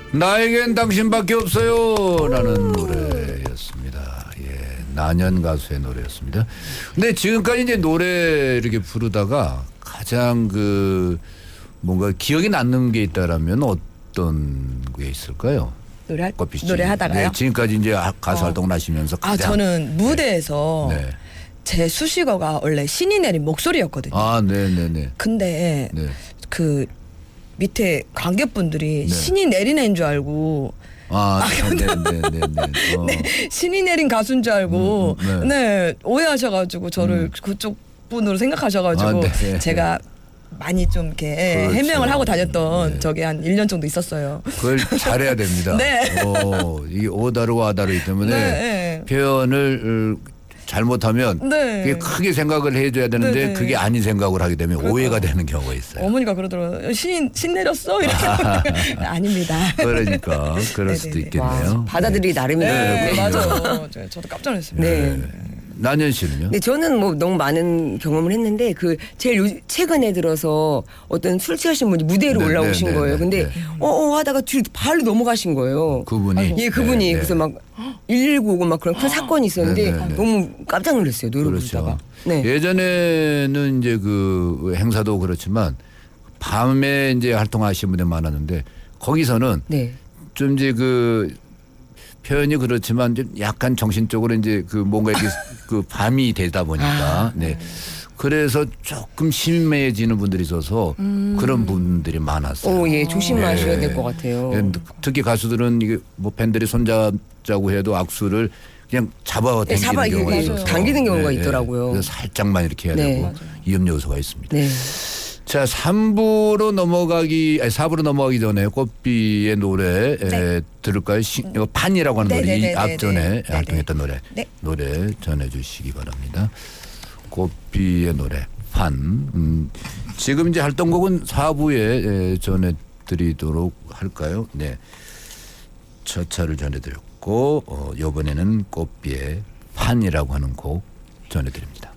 나에겐 당신밖에 없어요 라는 노래였습니다. 예, 난연 가수의 노래였습니다. 근데 지금까지 이제 노래 이렇게 부르다가 가장 그 뭔가 기억에 남는 게 있다라면 어떤 게 있을까요? 노래하다가요? 네, 지금까지 이제 가수 활동을 하시면서 저는 무대에서 네. 제 수식어가 원래 신이 내린 목소리였거든요. 네네네. 근데 네. 그 밑에 관객분들이 네. 신이 내린 애인 줄 알고 네네네네. 네, 신이 내린 가수인 줄 알고 네, 오해하셔가지고 저를 그쪽 분으로 생각하셔가지고 네. 제가 많이 좀 이렇게 그렇죠. 해명을 하고 다녔던 네. 적이 한 1년 정도 있었어요. 그걸 잘해야 됩니다. 네. 이게 오다르고 아다르기 때문에 네. 표현을 잘못하면 네. 그게 크게 생각을 해줘야 되는데 네. 그게 아닌 생각을 하게 되면 그러니까. 오해가 되는 경우가 있어요. 어머니가 그러더라고요. 신 내렸어? 이렇게. 아닙니다. 그러니까 그럴 수도 네네네. 있겠네요. 받아들이기 나름이네요. 네, 네, 맞아요. 저도 깜짝 놀랐습니다. 네. 난연 씨는요? 네, 저는 뭐 너무 많은 경험을 했는데 그 제일 최근에 들어서 어떤 술 취하신 분이 무대로 네, 올라오신 네, 거예요. 네, 근데 네. 하다가 뒤로 발로 넘어가신 거예요. 그분이? 예, 그분이 네, 그래서 막 119 오고 막 그런 큰 사건이 있었는데 네, 네, 네. 너무 깜짝 놀랐어요. 노래 그렇죠. 부르다가. 네. 예전에는 이제 그 행사도 그렇지만 밤에 이제 활동하시는 분들 많았는데 거기서는 네. 좀 이제 그 표현이 그렇지만 좀 약간 정신적으로 이제 그 뭔가 이렇게 그 밤이 되다 보니까 네. 그래서 조금 심해지는 분들이 있어서 그런 분들이 많았어요. 예, 조심하셔야 네. 될 것 같아요. 예, 특히 가수들은 이게 뭐 팬들이 손잡자고 해도 악수를 그냥 잡아 당기는 경우가 있어서 당기는 경우가 있더라고요. 그래서 살짝만 이렇게 해야 네. 되고 위험 요소가 있습니다. 네. 자, 4부로 넘어가기 전에 꽃비의 노래 들을까요? 이거 판이라고 하는 노래, 이 앞전에 활동했던 노래, 노래 전해주시기 바랍니다. 꽃비의 노래 판. 지금 이제 활동곡은 4부에 전해드리도록 할까요? 네, 첫 차를 전해드렸고 이번에는 꽃비의 판이라고 하는 곡 전해드립니다.